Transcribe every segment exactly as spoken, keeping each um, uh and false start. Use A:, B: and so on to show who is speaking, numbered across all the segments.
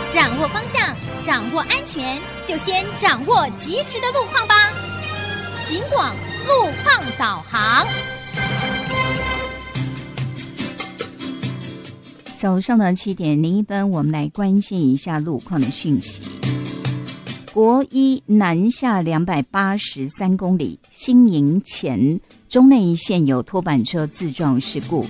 A: 掌握方向，掌握安全，就先掌握及时的路况吧。警广路况导航。
B: 早上的七点零一分，我们来关心一下路况的讯息。国一南下两百八十三公里，新营前中内线有拖板车自撞事故。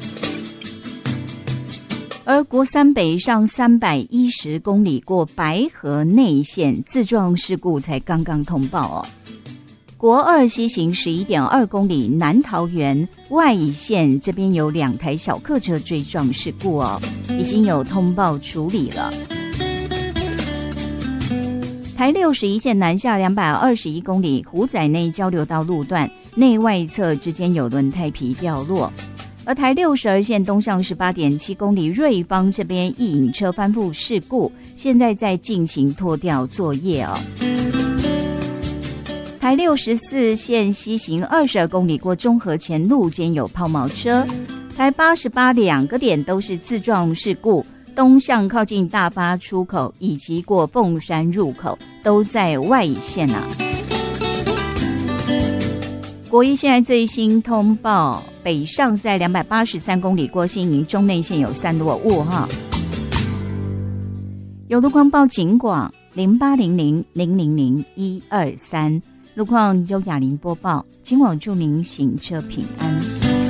B: 而国三北上三百一十公里过白河内线自撞事故才刚刚通报哦。国二西行十一点二公里南桃园外线这边有两台小客车追撞事故哦，已经有通报处理了。台六十一线南下两百二十一公里虎仔内交流道路段内外侧之间有轮胎皮掉落。而台六十二线东上十八点七公里瑞芳这边一引车翻覆事故，现在在进行拖吊作业哦。台六十四线西行二十二公里过中和前路间有抛锚车。台八十八两个点都是自撞事故，东向靠近大巴出口以及过凤山入口都在外线啊。国一现在最新通报，北上在两百八十三公里过新营中内线有三落雾哈。有路况报警广零八零零零零零一二三，路况由雅玲播报，今晚祝您行车平安。